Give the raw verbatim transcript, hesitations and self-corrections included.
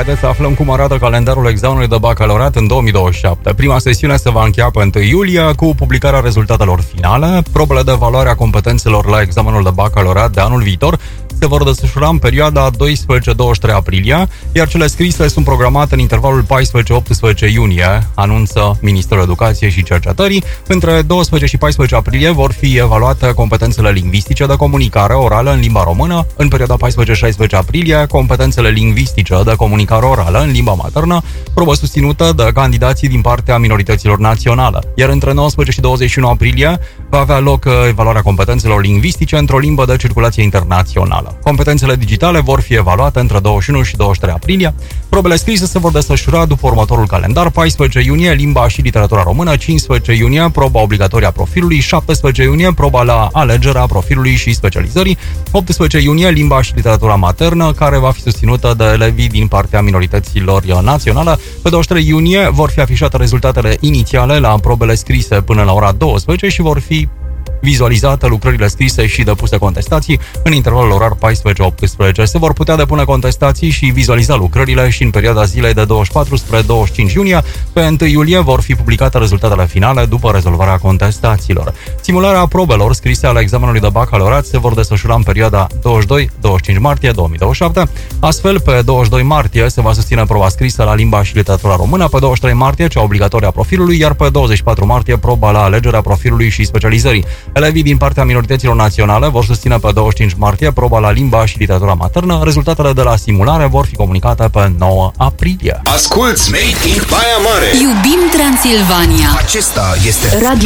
Haideți să aflăm cum arată calendarul examenului de bacalaureat în două mii douăzeci și șapte. Prima sesiune se va încheia pe întâi iulie cu publicarea rezultatelor finale. Probele de evaluare a competențelor la examenul de bacalaureat de anul viitor se vor desfășura în perioada doisprezece douăzeci și trei aprilie, iar cele scrise sunt programate în intervalul paisprezece optsprezece iunie, anunță Ministerul Educației și Cercetării. Între doisprezece și paisprezece aprilie vor fi evaluate competențele lingvistice de comunicare orală în limba română. În perioada paisprezece șaisprezece aprilie, competențele lingvistice de comunicare orală în limba maternă, probă susținută de candidații din partea minorităților naționale. Iar între nouăsprezece și douăzeci și unu aprilie va avea loc evaluarea competențelor lingvistice într-o limbă de circulație internațională. Competențele digitale vor fi evaluate între douăzeci și unu și douăzeci și trei aprilie. Probele scrise se vor desfășura după următorul calendar: paisprezece iunie, limba și literatura română; cincisprezece iunie, proba obligatorie a profilului; șaptesprezece iunie, proba la alegerea profilului și specializării; optsprezece iunie, limba și literatura maternă, care va fi susținută de elevii din partea minorităților naționale. Pe douăzeci și trei iunie vor fi afișate rezultatele inițiale la probele scrise până la ora douăsprezece și vor fi vizualizate lucrările scrise și depuse contestații în intervalul orar paisprezece optsprezece. Se vor putea depune contestații și vizualiza lucrările și în perioada zilei de douăzeci și patru spre douăzeci și cinci iunie. Pe întâi iulie vor fi publicate rezultatele finale după rezolvarea contestațiilor. Simularea probelor scrise ale examenului de bacalaureat se vor desfășura în perioada douăzeci și doi douăzeci și cinci martie două mii douăzeci și șapte. Astfel, pe douăzeci și doi martie se va susține proba scrisă la limba și literatura română, pe douăzeci și trei martie cea obligatorie a profilului, iar pe douăzeci și patru martie proba la alegerea profilului și specializării. Elevii din partea minorităților naționale vor susține pe douăzeci și cinci martie proba la limba și literatura maternă. Rezultatele de la simulare vor fi comunicate pe nouă aprilie. Asculți Made in Baia Mare. Iubim Transilvania. Acesta este Radio